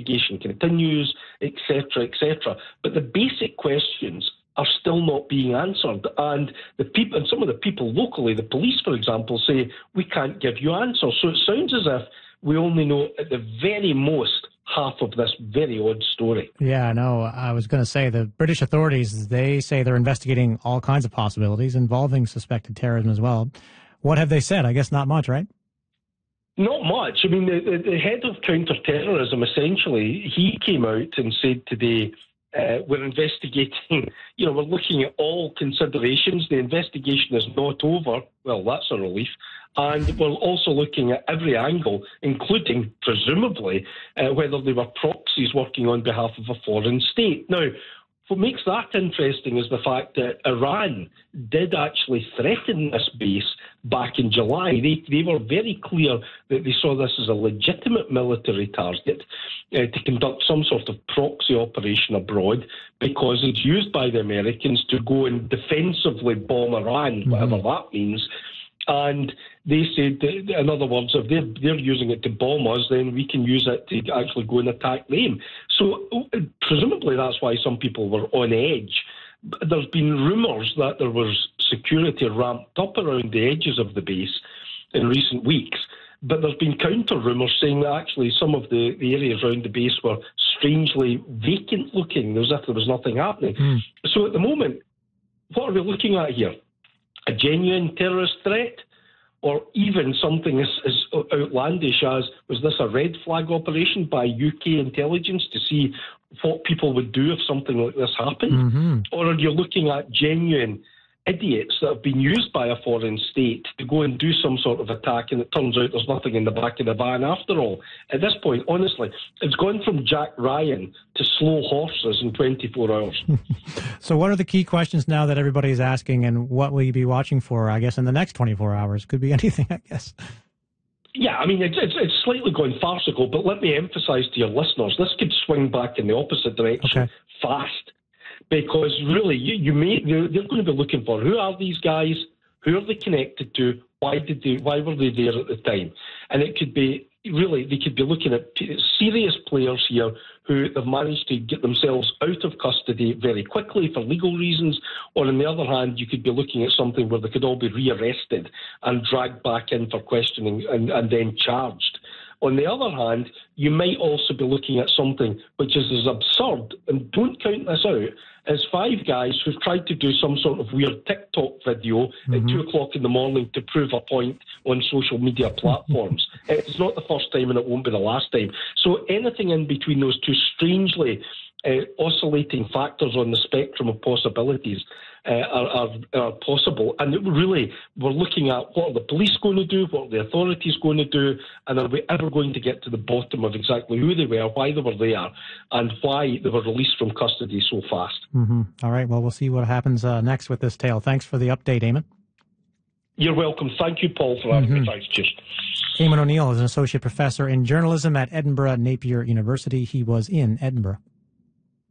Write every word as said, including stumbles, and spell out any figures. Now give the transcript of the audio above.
investigation continues, et cetera, et cetera. But the basic questions are still not being answered. And the people, and some of the people locally, the police, for example, say, we can't give you answers. So it sounds as if we only know at the very most half of this very odd story. Yeah, I know. I was going to say the British authorities, they say they're investigating all kinds of possibilities involving suspected terrorism as well. What have they said? I guess not much, right? Not much. I mean, the, the head of counter-terrorism, essentially, he came out and said today, Uh, we're investigating, you know, we're looking at all considerations. The investigation is not over. Well, that's a relief. And we're also looking at every angle, including, presumably, uh, whether they were proxies working on behalf of a foreign state. Now, what makes that interesting is the fact that Iran did actually threaten this base back in July. They, they were very clear that they saw this as a legitimate military target uh, to conduct some sort of proxy operation abroad, because it's used by the Americans to go and defensively bomb Iran, mm-hmm. whatever that means. And they said, that, in other words, if they're, they're using it to bomb us, then we can use it to actually go and attack them. So presumably that's why some people were on edge. There's been rumours that there was security ramped up around the edges of the base in recent weeks, but there's been counter rumours saying that actually some of the, the areas around the base were strangely vacant looking, as if there was nothing happening. Mm. So at the moment, what are we looking at here? A genuine terrorist threat, or even something as, as outlandish as, was this a red flag operation by U K intelligence to see what people would do if something like this happened? Mm-hmm. Or are you looking at genuine idiots that have been used by a foreign state to go and do some sort of attack, and it turns out there's nothing in the back of the van after all? At this point, honestly, it's gone from Jack Ryan to slow horses in twenty-four hours. So what are the key questions now that everybody is asking, and what will you be watching for, I guess, in the next twenty-four hours? Could be anything, I guess. Yeah, I mean, it's, it's, it's slightly going farcical, but let me emphasise to your listeners, this could swing back in the opposite direction okay. fast. Because really, you, you may they're, they're going to be looking for, who are these guys? Who are they connected to? Why did they? Why were they there at the time? And it could be really they could be looking at serious players here who have managed to get themselves out of custody very quickly for legal reasons. Or on the other hand, you could be looking at something where they could all be rearrested and dragged back in for questioning and, and then charged. On the other hand, you might also be looking at something which is as absurd, and don't count this out, as five guys who've tried to do some sort of weird TikTok video mm-hmm. at two o'clock in the morning to prove a point on social media platforms. It's not the first time and it won't be the last time. So anything in between those two strangely uh, oscillating factors on the spectrum of possibilities Uh, are, are, are possible. And really, we're looking at what are the police going to do, what are the authorities going to do, and are we ever going to get to the bottom of exactly who they were, why they were there, and why they were released from custody so fast. Mm-hmm. All right, well, we'll see what happens uh, next with this tale. Thanks for the update, Eamon. You're welcome. Thank you, Paul, for having mm-hmm. me. Thanks. Cheers. Eamon O'Neill is an associate professor in journalism at Edinburgh Napier University. He was in Edinburgh.